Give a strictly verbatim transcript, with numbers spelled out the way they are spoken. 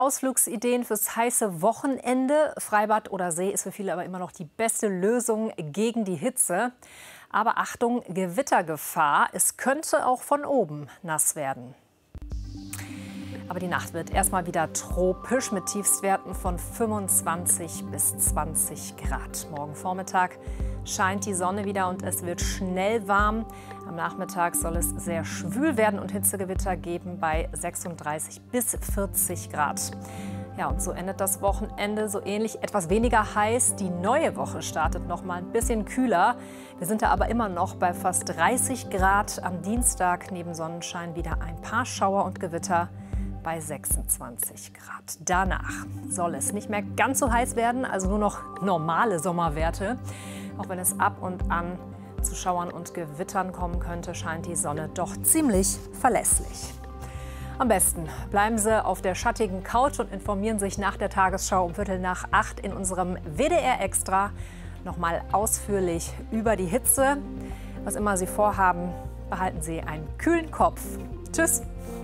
Ausflugsideen fürs heiße Wochenende. Freibad oder See ist für viele aber immer noch die beste Lösung gegen die Hitze. Aber Achtung, Gewittergefahr. Es könnte auch von oben nass werden. Aber die Nacht wird erstmal wieder tropisch mit Tiefstwerten von fünfundzwanzig bis zwanzig Grad. Morgen Vormittag scheint die Sonne wieder und es wird schnell warm. Am Nachmittag soll es sehr schwül werden und Hitzegewitter geben bei sechsunddreißig bis vierzig Grad. Ja, und so endet das Wochenende so ähnlich, etwas weniger heiß. Die neue Woche startet noch mal ein bisschen kühler. Wir sind da aber immer noch bei fast dreißig Grad. Am Dienstag neben Sonnenschein wieder ein paar Schauer und Gewitter bei sechsundzwanzig Grad. Danach soll es nicht mehr ganz so heiß werden, also nur noch normale Sommerwerte. Auch wenn es ab und an zu Schauern und Gewittern kommen könnte, scheint die Sonne doch ziemlich verlässlich. Am besten bleiben Sie auf der schattigen Couch und informieren sich nach der Tagesschau um Viertel nach acht in unserem W D R Extra noch mal ausführlich über die Hitze. Was immer Sie vorhaben, behalten Sie einen kühlen Kopf. Tschüss!